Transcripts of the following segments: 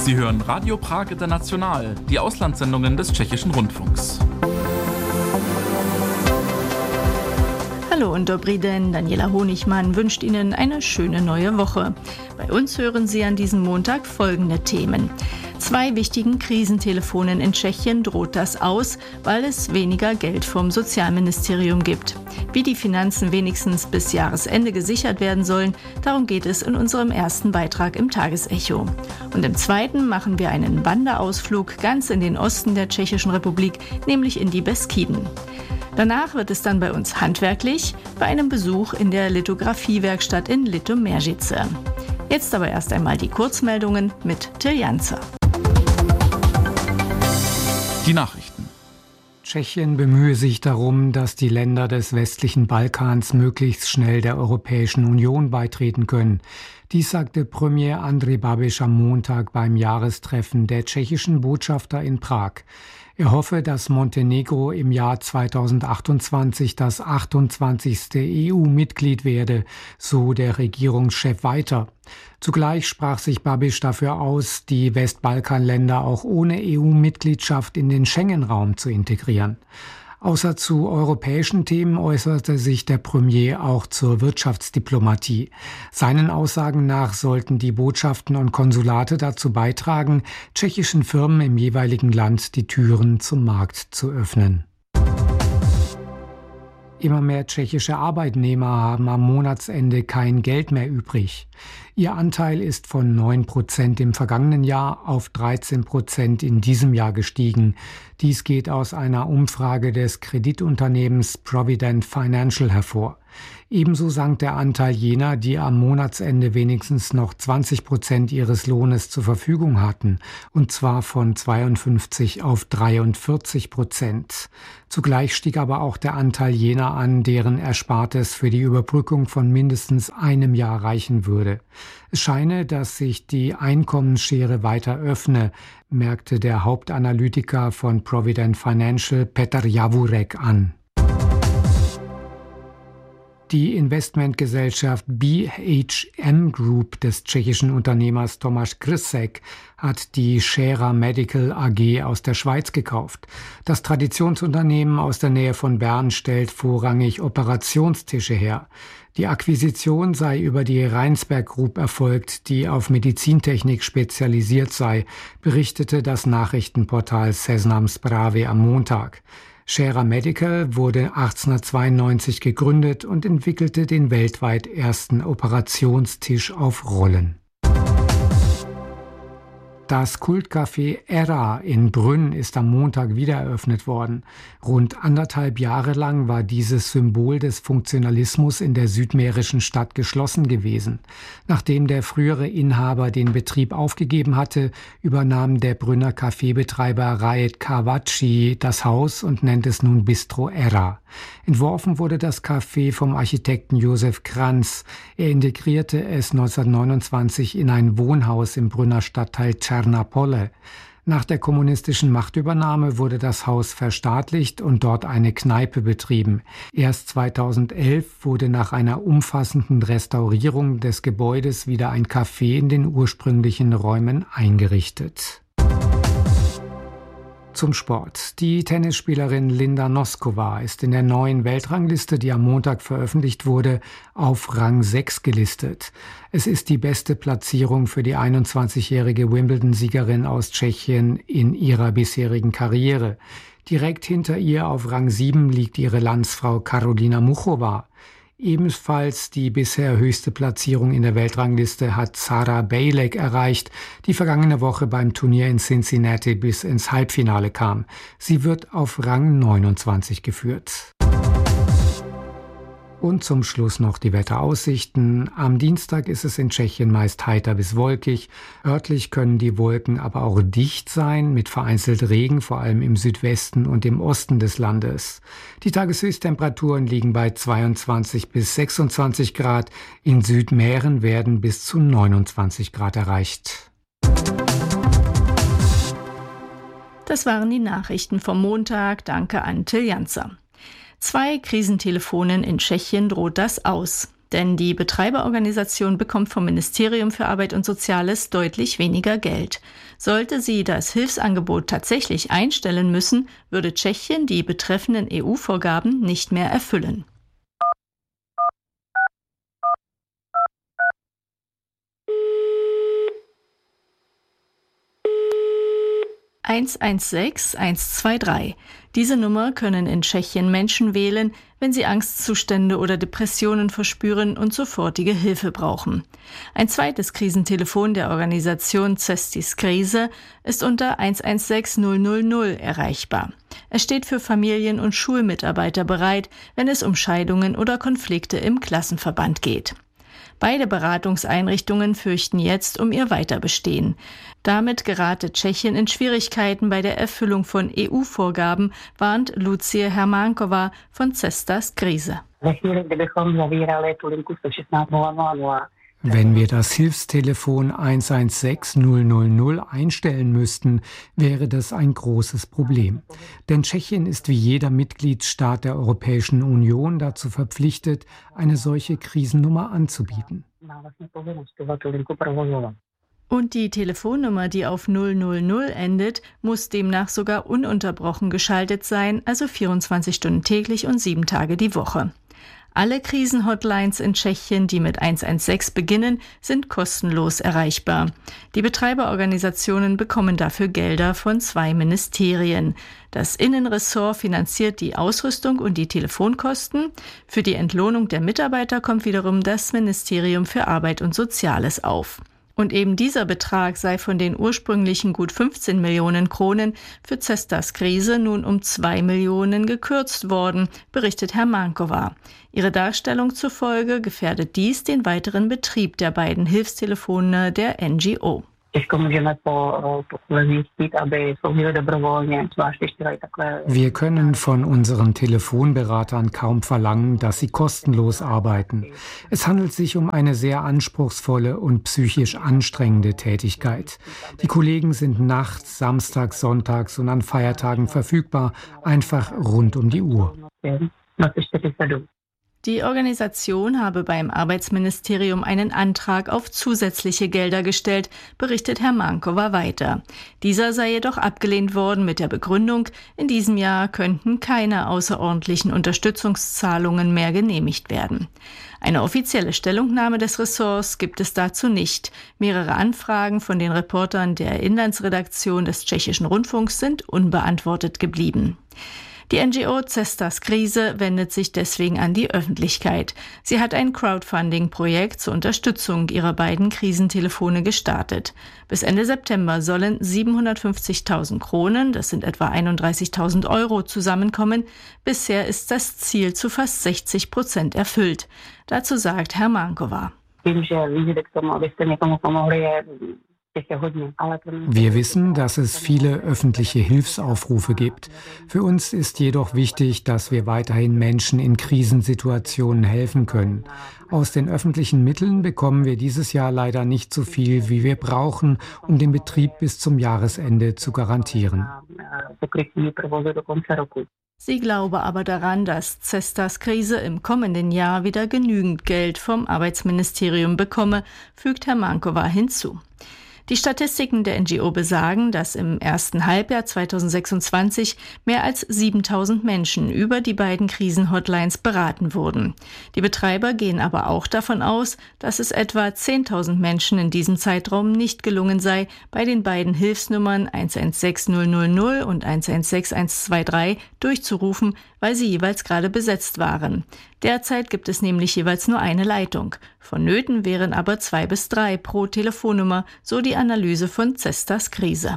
Sie hören Radio Prag International, die Auslandssendungen des Tschechischen Rundfunks. Hallo und dobrý den, Daniela Honigmann wünscht Ihnen eine schöne neue Woche. Bei uns hören Sie an diesem Montag folgende Themen. 2 wichtigen Krisentelefonen in Tschechien droht das aus, weil es weniger Geld vom Sozialministerium gibt. Wie die Finanzen wenigstens bis Jahresende gesichert werden sollen, darum geht es in unserem ersten Beitrag im Tagesecho. Und im zweiten machen wir einen Wanderausflug ganz in den Osten der Tschechischen Republik, nämlich in die Beskiden. Danach wird es dann bei uns handwerklich, bei einem Besuch in der Lithografiewerkstatt in Litoměřice. Jetzt aber erst einmal die Kurzmeldungen mit Till Janzer. Die Nachrichten. Tschechien bemühe sich darum, dass die Länder des westlichen Balkans möglichst schnell der Europäischen Union beitreten können. Dies sagte Premier Andrej Babiš am Montag beim Jahrestreffen der tschechischen Botschafter in Prag. Er hoffe, dass Montenegro im Jahr 2028 das 28. EU-Mitglied werde, so der Regierungschef weiter. Zugleich sprach sich Babiš dafür aus, die Westbalkanländer auch ohne EU-Mitgliedschaft in den Schengen-Raum zu integrieren. Außer zu europäischen Themen äußerte sich der Premier auch zur Wirtschaftsdiplomatie. Seinen Aussagen nach sollten die Botschaften und Konsulate dazu beitragen, tschechischen Firmen im jeweiligen Land die Türen zum Markt zu öffnen. Immer mehr tschechische Arbeitnehmer haben am Monatsende kein Geld mehr übrig. Ihr Anteil ist von 9% im vergangenen Jahr auf 13% in diesem Jahr gestiegen. Dies geht aus einer Umfrage des Kreditunternehmens Provident Financial hervor. Ebenso sank der Anteil jener, die am Monatsende wenigstens noch 20% ihres Lohnes zur Verfügung hatten, und zwar von 52 auf 43%. Zugleich stieg aber auch der Anteil jener an, deren Erspartes für die Überbrückung von mindestens einem Jahr reichen würde. Es scheine, dass sich die Einkommensschere weiter öffne, merkte der Hauptanalytiker von Provident Financial Petr Javorek an. Die Investmentgesellschaft BHM Group des tschechischen Unternehmers Tomáš Kršek hat die Scherer Medical AG aus der Schweiz gekauft. Das Traditionsunternehmen aus der Nähe von Bern stellt vorrangig Operationstische her. Die Akquisition sei über die Rheinsberg Group erfolgt, die auf Medizintechnik spezialisiert sei, berichtete das Nachrichtenportal Seznam Zprávy am Montag. Scherer Medical wurde 1892 gegründet und entwickelte den weltweit ersten Operationstisch auf Rollen. Das Kultcafé Era in Brünn ist am Montag wieder eröffnet worden. Rund 1,5 Jahre lang war dieses Symbol des Funktionalismus in der südmährischen Stadt geschlossen gewesen. Nachdem der frühere Inhaber den Betrieb aufgegeben hatte, übernahm der Brünner Kaffeebetreiber Raed Kavaci das Haus und nennt es nun Bistro Era. Entworfen wurde das Café vom Architekten Josef Kranz. Er integrierte es 1929 in ein Wohnhaus im Brünner Stadtteil Černá-Pole. Nach der kommunistischen Machtübernahme wurde das Haus verstaatlicht und dort eine Kneipe betrieben. Erst 2011 wurde nach einer umfassenden Restaurierung des Gebäudes wieder ein Café in den ursprünglichen Räumen eingerichtet. Zum Sport. Die Tennisspielerin Linda Noskova ist in der neuen Weltrangliste, die am Montag veröffentlicht wurde, auf Rang 6 gelistet. Es ist die beste Platzierung für die 21-jährige Wimbledon-Siegerin aus Tschechien in ihrer bisherigen Karriere. Direkt hinter ihr auf Rang 7 liegt ihre Landsfrau Karolina Muchova. Ebenfalls die bisher höchste Platzierung in der Weltrangliste hat Sara Bejlek erreicht, die vergangene Woche beim Turnier in Cincinnati bis ins Halbfinale kam. Sie wird auf Rang 29 geführt. Und zum Schluss noch die Wetteraussichten. Am Dienstag ist es in Tschechien meist heiter bis wolkig. Örtlich können die Wolken aber auch dicht sein, mit vereinzelt Regen, vor allem im Südwesten und im Osten des Landes. Die Tageshöchsttemperaturen liegen bei 22 bis 26 Grad. In Südmähren werden bis zu 29 Grad erreicht. Das waren die Nachrichten vom Montag. Danke an Till Janzer. 2 Krisentelefonen in Tschechien droht das aus. denn die Betreiberorganisation bekommt vom Ministerium für Arbeit und Soziales deutlich weniger Geld. Sollte sie das Hilfsangebot tatsächlich einstellen müssen, würde Tschechien die betreffenden EU-Vorgaben nicht mehr erfüllen. (116) Diese Nummer können in Tschechien Menschen wählen, wenn sie Angstzustände oder Depressionen verspüren und sofortige Hilfe brauchen. Ein zweites Krisentelefon der Organisation Cestis Krise ist unter 116 000 erreichbar. Es steht für Familien- und Schulmitarbeiter bereit, wenn es um Scheidungen oder Konflikte im Klassenverband geht. Beide Beratungseinrichtungen fürchten jetzt um ihr Weiterbestehen. Damit gerate Tschechien in Schwierigkeiten bei der Erfüllung von EU-Vorgaben, warnt Lucie Hermánkova von Cestas Krise. Wenn wir das Hilfstelefon 116 000 einstellen müssten, wäre das ein großes Problem. Denn Tschechien ist wie jeder Mitgliedsstaat der Europäischen Union dazu verpflichtet, eine solche Krisennummer anzubieten. Und die Telefonnummer, die auf 000 endet, muss demnach sogar ununterbrochen geschaltet sein, also 24 Stunden täglich und 7 Tage die Woche. Alle Krisenhotlines in Tschechien, die mit 116 beginnen, sind kostenlos erreichbar. Die Betreiberorganisationen bekommen dafür Gelder von 2 Ministerien. Das Innenressort finanziert die Ausrüstung und die Telefonkosten. Für die Entlohnung der Mitarbeiter kommt wiederum das Ministerium für Arbeit und Soziales auf. Und eben dieser Betrag sei von den ursprünglichen gut 15 Millionen Kronen für Cestas Krise nun um 2 Millionen gekürzt worden, berichtet Hermánkova. Ihre Darstellung zufolge gefährdet dies den weiteren Betrieb der beiden Hilfstelefone der NGO. Wir können von unseren Telefonberatern kaum verlangen, dass sie kostenlos arbeiten. Es handelt sich um eine sehr anspruchsvolle und psychisch anstrengende Tätigkeit. Die Kollegen sind nachts, samstags, sonntags und an Feiertagen verfügbar, einfach rund um die Uhr. Die Organisation habe beim Arbeitsministerium einen Antrag auf zusätzliche Gelder gestellt, berichtet Hermánkova weiter. Dieser sei jedoch abgelehnt worden mit der Begründung, in diesem Jahr könnten keine außerordentlichen Unterstützungszahlungen mehr genehmigt werden. Eine offizielle Stellungnahme des Ressorts gibt es dazu nicht. Mehrere Anfragen von den Reportern der Inlandsredaktion des Tschechischen Rundfunks sind unbeantwortet geblieben. Die NGO Cestas Krise wendet sich deswegen an die Öffentlichkeit. Sie hat ein Crowdfunding-Projekt zur Unterstützung ihrer beiden Krisentelefone gestartet. Bis Ende September sollen 750.000 Kronen, das sind etwa 31.000 Euro, zusammenkommen. Bisher ist das Ziel zu fast 60% erfüllt. Dazu sagt Hermánkova. Wir wissen, dass es viele öffentliche Hilfsaufrufe gibt. Für uns ist jedoch wichtig, dass wir weiterhin Menschen in Krisensituationen helfen können. Aus den öffentlichen Mitteln bekommen wir dieses Jahr leider nicht so viel, wie wir brauchen, um den Betrieb bis zum Jahresende zu garantieren. Sie glaube aber daran, dass Cestas Krise im kommenden Jahr wieder genügend Geld vom Arbeitsministerium bekomme, fügt Hermánkova hinzu. Die Statistiken der NGO besagen, dass im ersten Halbjahr 2026 mehr als 7.000 Menschen über die beiden Krisenhotlines beraten wurden. Die Betreiber gehen aber auch davon aus, dass es etwa 10.000 Menschen in diesem Zeitraum nicht gelungen sei, bei den beiden Hilfsnummern 116 000 und 116 123 durchzurufen, weil sie jeweils gerade besetzt waren. Derzeit gibt es nämlich jeweils nur eine Leitung. Vonnöten wären aber 2 bis 3 pro Telefonnummer, so die Analyse von Cestas Krise.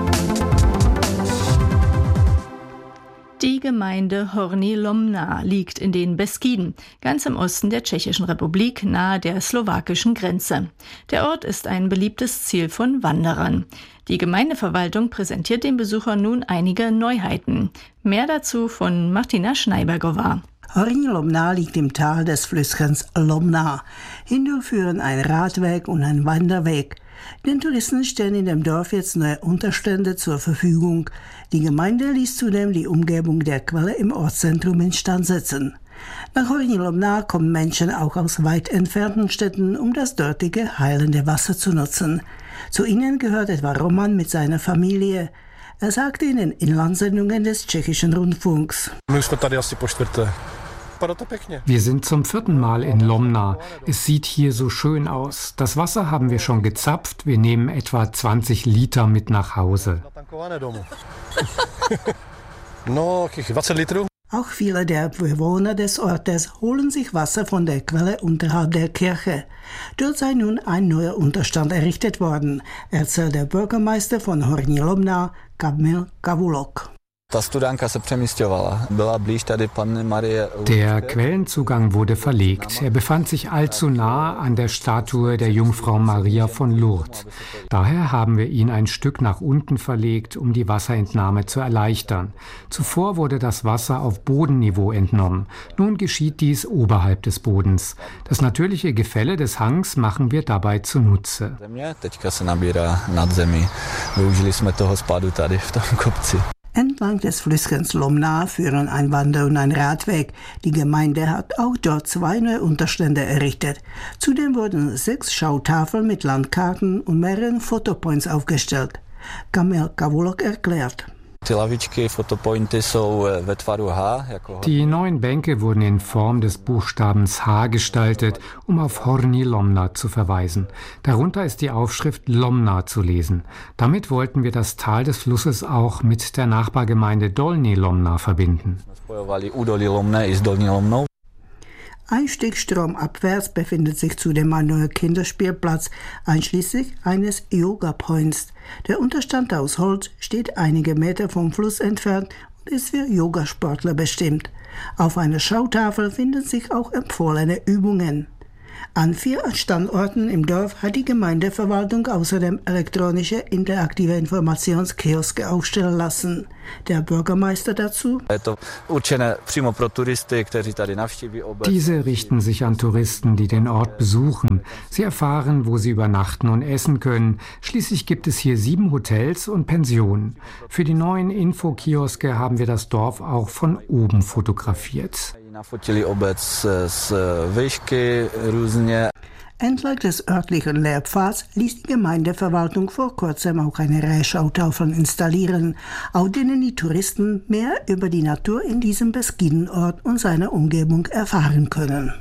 Die Gemeinde Horní Lomná liegt in den Beskiden, ganz im Osten der Tschechischen Republik, nahe der slowakischen Grenze. Der Ort ist ein beliebtes Ziel von Wanderern. Die Gemeindeverwaltung präsentiert dem Besucher nun einige Neuheiten. Mehr dazu von Martina Schneibergová. Horní Lomná liegt im Tal des Flüsschens Lomná. Hindurch führen ein Radweg und ein Wanderweg. Den Touristen stehen in dem Dorf jetzt neue Unterstände zur Verfügung. Die Gemeinde ließ zudem die Umgebung der Quelle im Ortszentrum instand setzen. Nach Horní Lomná kommen Menschen auch aus weit entfernten Städten, um das dortige heilende Wasser zu nutzen. Zu ihnen gehört etwa Roman mit seiner Familie. Er sagte in den Inlandssendungen des Tschechischen Rundfunks. Wir sind zum 4. Mal in Lomná. Es sieht hier so schön aus. Das Wasser haben wir schon gezapft. Wir nehmen etwa 20 Liter mit nach Hause. Auch viele der Bewohner des Ortes holen sich Wasser von der Quelle unterhalb der Kirche. Dort sei nun ein neuer Unterstand errichtet worden, erzählt der Bürgermeister von Horní Lomná, Kamil Kavulok. Der Quellenzugang wurde verlegt. Er befand sich allzu nah an der Statue der Jungfrau Maria von Lourdes. Daher haben wir ihn ein Stück nach unten verlegt, um die Wasserentnahme zu erleichtern. Zuvor wurde das Wasser auf Bodenniveau entnommen. Nun geschieht dies oberhalb des Bodens. Das natürliche Gefälle des Hangs machen wir dabei zunutze. Entlang des Flüsschens Lomná führen ein Wander- und ein Radweg. Die Gemeinde hat auch dort 2 neue Unterstände errichtet. Zudem wurden 6 Schautafeln mit Landkarten und mehreren Fotopoints aufgestellt. Kamil Kavulok erklärt. Die neuen Bänke wurden in Form des Buchstabens H gestaltet, um auf Horní Lomná zu verweisen. Darunter ist die Aufschrift Lomná zu lesen. Damit wollten wir das Tal des Flusses auch mit der Nachbargemeinde Dolní Lomná verbinden. Ein Stück stromabwärts befindet sich zudem ein neuer Kinderspielplatz, einschließlich eines Yoga-Points. Der Unterstand aus Holz steht einige Meter vom Fluss entfernt und ist für Yogasportler bestimmt. Auf einer Schautafel finden sich auch empfohlene Übungen. An 4 Standorten im Dorf hat die Gemeindeverwaltung außerdem elektronische interaktive Informationskioske aufstellen lassen. Der Bürgermeister dazu: Diese richten sich an Touristen, die den Ort besuchen. Sie erfahren, wo sie übernachten und essen können. Schließlich gibt es hier 7 Hotels und Pensionen. Für die neuen Infokioske haben wir das Dorf auch von oben fotografiert. Entlang des örtlichen Lehrpfads ließ die Gemeindeverwaltung vor kurzem auch eine Reihe Schautafeln installieren, auf denen die Touristen mehr über die Natur in diesem Beskidenort und seiner Umgebung erfahren können.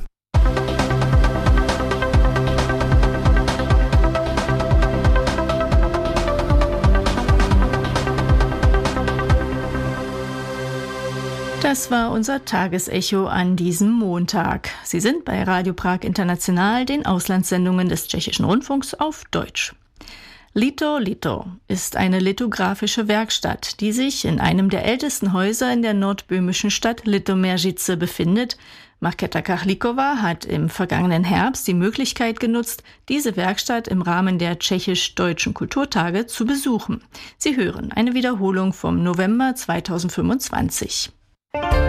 Das war unser Tagesecho an diesem Montag. Sie sind bei Radio Prag International, den Auslandssendungen des Tschechischen Rundfunks auf Deutsch. Lito Lito ist eine lithografische Werkstatt, die sich in einem der ältesten Häuser in der nordböhmischen Stadt Litoměřice befindet. Markéta Kachlíková hat im vergangenen Herbst die Möglichkeit genutzt, diese Werkstatt im Rahmen der tschechisch-deutschen Kulturtage zu besuchen. Sie hören eine Wiederholung vom November 2025.